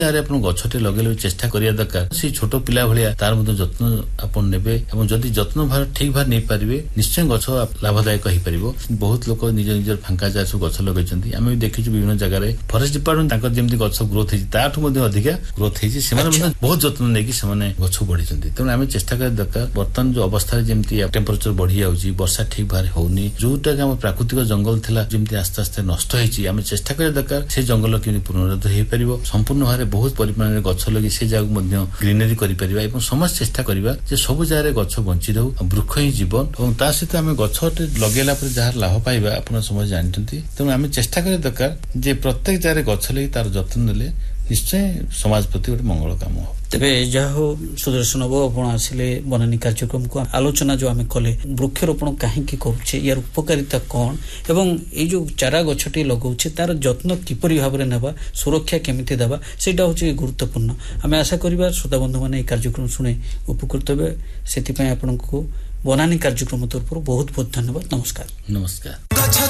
ଆପଣ ଗଛଟେ ଲଗେଇଲେ ଚେଷ୍ଟା କରିବା ଦରକାର ସେ ଛୋଟ ପିଲା ଭଳିଆ ତାର ମଧ୍ୟ ଯତ୍ନ ଆପଣ ନେବେ ଏବଂ ଯଦି ଯତ୍ନ ଭାର ଠିକ ଭାବେ ନେଇପାରିବେ ନିଶ୍ଚୟ ଗଛ ଲାଭଦାୟକ ହେଇପାରିବ। ବହୁତ ଲୋକ ନିଜର ଫାଙ୍କା ଜାଗା ସବୁ ଗଛ ଲଗେଇଛନ୍ତି। ଆମେ ବି ଦେଖିଛୁ ବିଭିନ୍ନ ଜାଗାରେ ଫରେଷ୍ଟ ଡିପାର୍ଟମେଣ୍ଟ ତାଙ୍କର ଯେମିତି ଗଛ ଗ୍ରୋଥ ହେଇଛି ତାଠୁ ମଧ୍ୟ ଅଧିକା ଗ୍ରୋଥ ହେଇଛି। ସେମାନେ ମଧ୍ୟ ବହୁତ ଯତ୍ନ ନେଇକି ସେମାନେ ଗଛ ବଢିଛନ୍ତି। ତେଣୁ ଆମେ ଚେଷ୍ଟା କରିବା ଦରକାର ବର୍ତ୍ତମାନ ଯୋଉ ଅବସ୍ଥାରେ ଯେମିତି ଟେମ୍ପରେଚର ବଢି ଯାଉଛି, ବର୍ଷା ଠିକ ଭାବରେ ହଉନି, ଯୋଉଟା କି ଆମ ପ୍ରାକୃତିକ ଜଙ୍ଗଲ ଥିଲା ଯେମିତି ଆସ୍ତେ ଆସ୍ତେ ନଷ୍ଟ ହେଇଛି, ଆମେ ଚେଷ୍ଟା କରିବା ଦରକାର ସେ ଜଙ୍ଗଲ କେମିତି ପୁନରୁଦ୍ଧାର ହେଇପାରିବ, ସମ୍ପୂର୍ଣ୍ଣ ଭାବରେ ବହୁତ ପରିମାଣରେ ଗଛ ଲଗେଇ ସେ ଜାଗାକୁ ମଧ୍ୟ ଗ୍ରିନେରୀ କରିପାରିବା ଏବଂ ସମସ୍ତେ ଚେଷ୍ଟା କରିବା ଯେ ସବୁ ଜାଗାରେ ଗଛ ବଞ୍ଚି ରହୁ। ବୃକ୍ଷ ହିଁ ଜୀବନ ଏବଂ ତା ସହିତ ଆମେ ଗଛଟେ ଲଗେଇଲା ପରେ ଯାହାର ଲାଭ ପାଇବା ଆପଣ ସମସ୍ତେ ଜାଣିଛନ୍ତି। ତେଣୁ ଆମେ ଚେଷ୍ଟା କରିବା ଦରକାର ଯେ ପ୍ରତ୍ୟେକ ଜାଗାରେ ଗଛ ଲାଗି ତାର ଯତ୍ନ ନେଲେ ନିଶ୍ଚୟ ସମାଜ ପ୍ରତି ଗୋଟେ ମଙ୍ଗଳ କାମ ହବ। ତେବେ ଯାହା ହଉ ସୁଦର୍ଶନ ବାବୁ ଆପଣ ଆସିଲେ ବନାନୀ କାର୍ଯ୍ୟକ୍ରମକୁ ଆଲୋଚନା ଯୋଉ ଆମେ କଲେ ବୃକ୍ଷରୋପଣ କାହିଁକି କରୁଛେ, ୟାର ଉପକାରିତା କଣ ଏବଂ ଏଇ ଯୋଉ ଚାରା ଗଛଟି ଲଗାଉଛେ ତାର ଯତ୍ନ କିପରି ଭାବରେ ନେବା, ସୁରକ୍ଷା କେମିତି ଦେବା, ସେଇଟା ହଉଛି ଗୁରୁତ୍ୱପୂର୍ଣ୍ଣ। ଆମେ ଆଶା କରିବା ଶ୍ରୋତାବନ୍ଧୁ ମାନେ এই କାର୍ଯ୍ୟକ୍ରମ ଶୁଣି ଉପକୃତ ହେବେ। ସେଥିପାଇଁ ଆପଣଙ୍କୁ ବନାନୀ କାର୍ଯ୍ୟକ୍ରମ ତରଫରୁ ବହୁତ ବହୁତ ଧନ୍ୟବାଦ। ନମସ୍କାର। ନମସ୍କାର।